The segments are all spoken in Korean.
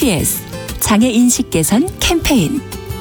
KBS 장애인식 개선 캠페인.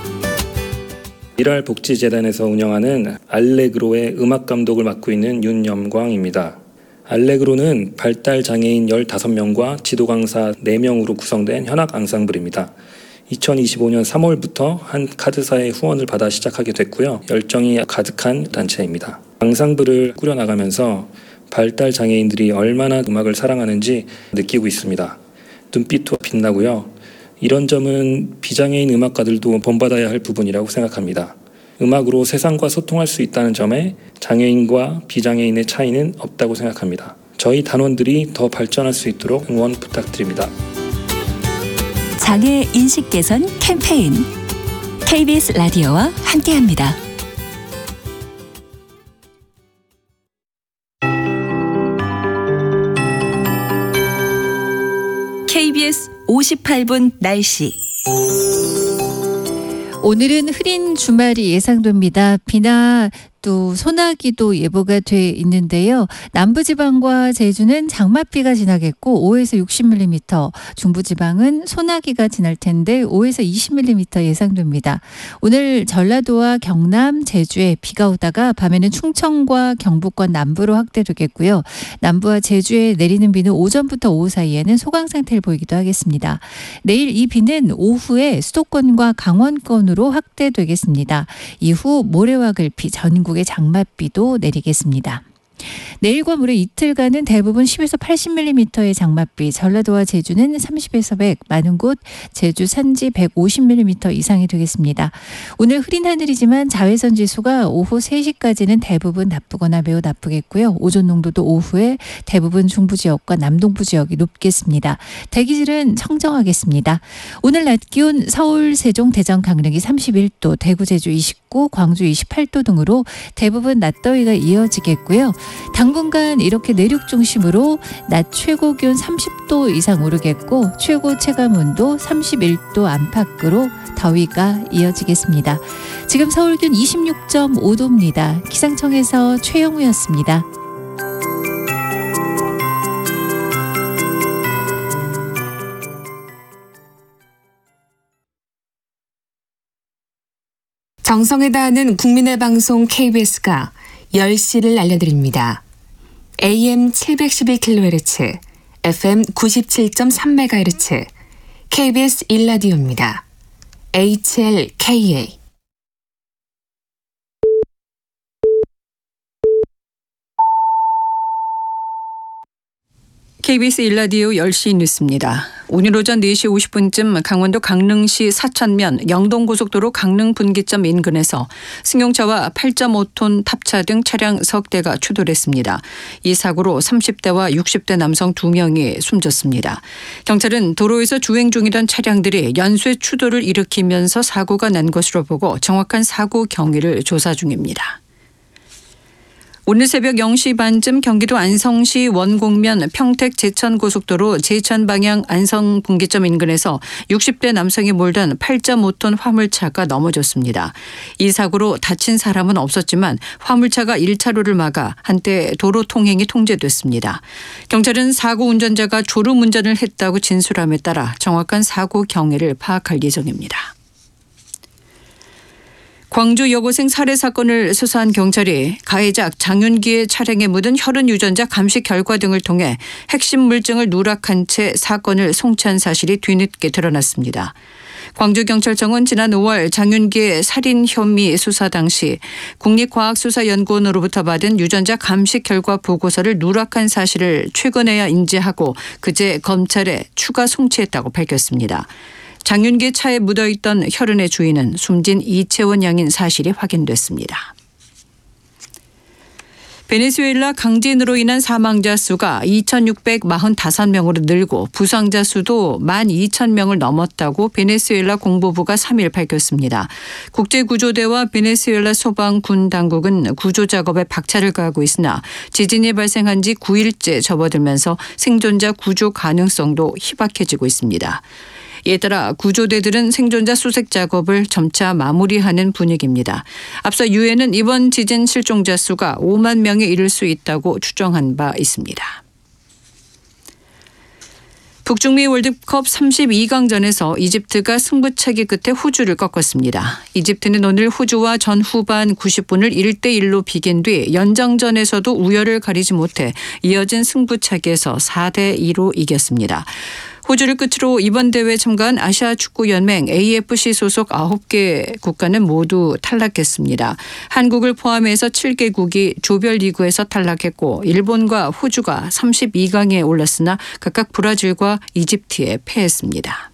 일할복지재단에서 운영하는 알레그로의 음악 감독을 맡고 있는 윤염광입니다. 알레그로는 발달장애인 15명과 지도 강사 4명으로 구성된 현악 앙상블입니다. 2025년 3월부터 한 카드사의 후원을 받아 시작하게 됐고요. 열정이 가득한 단체입니다. 앙상블을 꾸려나가면서 발달장애인들이 얼마나 음악을 사랑하는지 느끼고 있습니다. 눈빛도 빛나고요. 이런 점은 비장애인 음악가들도 본받아야 할 부분이라고 생각합니다. 음악으로 세상과 소통할 수 있다는 점에 장애인과 비장애인의 차이는 없다고 생각합니다. 저희 단원들이 더 발전할 수 있도록 응원 부탁드립니다. 장애 인식 개선 캠페인. KBS 라디오와 함께합니다. KBS 58분 날씨. 오늘은 흐린 주말이 예상됩니다. 비나 또 소나기도 예보가 돼 있는데요. 남부지방과 제주는 장맛비가 지나겠고 5에서 60mm, 중부지방은 소나기가 지날 텐데 5에서 20mm 예상됩니다. 오늘 전라도와 경남, 제주에 비가 오다가 밤에는 충청과 경북권 남부로 확대되겠고요. 남부와 제주에 내리는 비는 오전부터 오후 사이에는 소강 상태를 보이기도 하겠습니다. 내일 이 비는 오후에 수도권과 강원권으로 확대되겠습니다. 이후 모레와 글비, 전국에 장맛비도 내리겠습니다. 내일과 모레 이틀간은 대부분 10에서 80mm의 장맛비, 전라도와 제주는 30에서 100, 많은 곳 제주 산지 150mm 이상이 되겠습니다. 오늘 흐린 하늘이지만 자외선 지수가 오후 3시까지는 대부분 나쁘거나 매우 나쁘겠고요. 오존 농도도 오후에 대부분 중부 지역과 남동부 지역이 높겠습니다. 대기질은 청정하겠습니다. 오늘 낮 기온 서울, 세종, 대전, 강릉이 31도, 대구, 제주 29, 광주 28도 등으로 대부분 낮더위가 이어지겠고요. 당분간 이렇게 내륙 중심으로 낮 최고 기온 30도 이상 오르겠고 최고 체감온도 31도 안팎으로 더위가 이어지겠습니다. 지금 서울 기온 26.5도입니다. 기상청에서 최영우였습니다. 정성을 다하는 국민의 방송 KBS가 10시를 알려드립니다. AM 712kHz, FM 97.3MHz, KBS 1라디오입니다. HLKA. KBS 1라디오 10시 뉴스입니다. 오늘 오전 4시 50분쯤 강원도 강릉시 사천면 영동고속도로 강릉분기점 인근에서 승용차와 8.5톤 탑차 등 차량 석 대가 추돌했습니다. 이 사고로 30대와 60대 남성 2명이 숨졌습니다. 경찰은 도로에서 주행 중이던 차량들이 연쇄 추돌을 일으키면서 사고가 난 것으로 보고 정확한 사고 경위를 조사 중입니다. 오늘 새벽 0시 반쯤 경기도 안성시 원곡면 평택 제천고속도로 제천 방향 안성 분기점 인근에서 60대 남성이 몰던 8.5톤 화물차가 넘어졌습니다. 이 사고로 다친 사람은 없었지만 화물차가 1차로를 막아 한때 도로 통행이 통제됐습니다. 경찰은 사고 운전자가 졸음 운전을 했다고 진술함에 따라 정확한 사고 경위를 파악할 예정입니다. 광주 여고생 살해 사건을 수사한 경찰이 가해자 장윤기의 차량에 묻은 혈흔 유전자 감식 결과 등을 통해 핵심 물증을 누락한 채 사건을 송치한 사실이 뒤늦게 드러났습니다. 광주경찰청은 지난 5월 장윤기의 살인 혐의 수사 당시 국립과학수사연구원으로부터 받은 유전자 감식 결과 보고서를 누락한 사실을 최근에야 인지하고 그제 검찰에 추가 송치했다고 밝혔습니다. 장윤기 차에 묻어있던 혈흔의 주인은 숨진 이채원 양인 사실이 확인됐습니다. 베네수엘라 강진으로 인한 사망자 수가 2,645명으로 늘고 부상자 수도 12,000명을 넘었다고 베네수엘라 공보부가 3일 밝혔습니다. 국제구조대와 베네수엘라 소방군 당국은 구조 작업에 박차를 가하고 있으나 지진이 발생한 지 9일째 접어들면서 생존자 구조 가능성도 희박해지고 있습니다. 이에 따라 구조대들은 생존자 수색 작업을 점차 마무리하는 분위기입니다. 앞서 유엔은 이번 지진 실종자 수가 5만 명에 이를 수 있다고 추정한 바 있습니다. 북중미 월드컵 32강전에서 이집트가 승부차기 끝에 호주를 꺾었습니다. 이집트는 오늘 호주와 전 후반 90분을 1대1로 비긴 뒤 연장전에서도 우열을 가리지 못해 이어진 승부차기에서 4대2로 이겼습니다. 호주를 끝으로 이번 대회에 참가한 아시아축구연맹 AFC 소속 9개 국가는 모두 탈락했습니다. 한국을 포함해서 7개국이 조별리그에서 탈락했고 일본과 호주가 32강에 올랐으나 각각 브라질과 이집트에 패했습니다.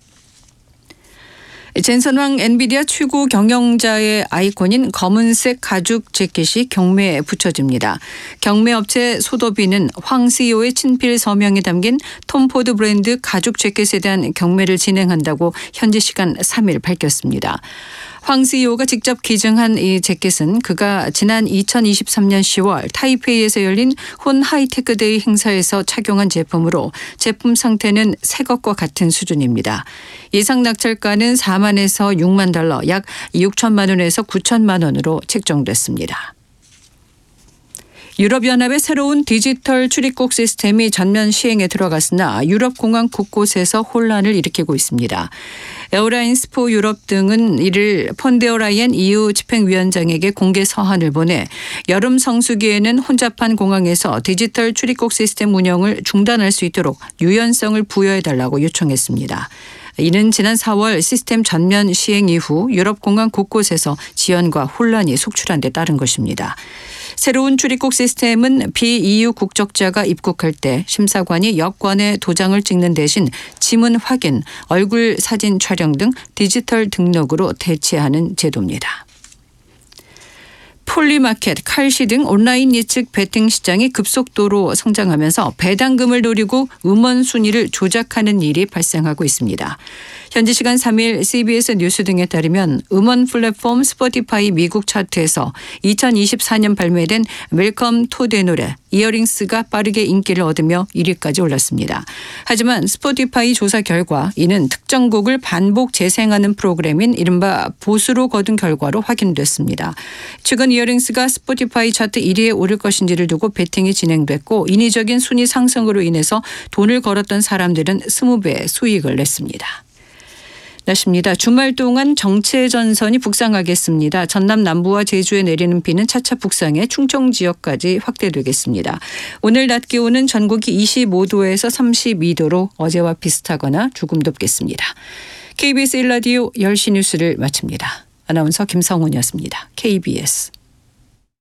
젠슨왕 엔비디아 최고 경영자의 아이콘인 검은색 가죽 재킷이 경매에 붙여집니다. 경매업체 소더비는 황 CEO의 친필 서명이 담긴 톰 포드 브랜드 가죽 재킷에 대한 경매를 진행한다고 현지 시간 3일 밝혔습니다. 황 CEO가 직접 기증한 이 재킷은 그가 지난 2023년 10월 타이페이에서 열린 혼 하이테크데이 행사에서 착용한 제품으로 제품 상태는 새 것과 같은 수준입니다. 예상 낙찰가는 4만에서 6만 달러, 약 6천만 원에서 9천만 원으로 책정됐습니다. 유럽연합의 새로운 디지털 출입국 시스템이 전면 시행에 들어갔으나 유럽 공항 곳곳에서 혼란을 일으키고 있습니다. 에어라인스 포 유럽 등은 이를 폰데어라이엔 EU 집행위원장에게 공개 서한을 보내 여름 성수기에는 혼잡한 공항에서 디지털 출입국 시스템 운영을 중단할 수 있도록 유연성을 부여해달라고 요청했습니다. 이는 지난 4월 시스템 전면 시행 이후 유럽 공항 곳곳에서 지연과 혼란이 속출한 데 따른 것입니다. 새로운 출입국 시스템은 비EU 국적자가 입국할 때 심사관이 여권에 도장을 찍는 대신 지문 확인, 얼굴 사진 촬영 등 디지털 등록으로 대체하는 제도입니다. 폴리마켓, 칼시 등 온라인 예측 베팅 시장이 급속도로 성장하면서 배당금을 노리고 음원 순위를 조작하는 일이 발생하고 있습니다. 현지 시간 3일 CBS 뉴스 등에 따르면 음원 플랫폼 스포티파이 미국 차트에서 2024년 발매된 웰컴 투의 노래 이어링스가 빠르게 인기를 얻으며 1위까지 올랐습니다. 하지만 스포티파이 조사 결과 이는 특정 곡을 반복 재생하는 프로그램인 이른바 보수로 거둔 결과로 확인됐습니다. 최근 이어링스가 스포티파이 차트 1위에 오를 것인지를 두고 배팅이 진행됐고 인위적인 순위 상승으로 인해서 돈을 걸었던 사람들은 20배 수익을 냈습니다. 날씨입니다. 주말 동안 정체전선이 북상하겠습니다. 전남 남부와 제주에 내리는 비는 차차 북상해 충청 지역까지 확대되겠습니다. 오늘 낮 기온은 전국이 25도에서 32도로 어제와 비슷하거나 조금 높겠습니다. KBS 1라디오 10시 뉴스를 마칩니다. 아나운서 김성훈이었습니다. KBS.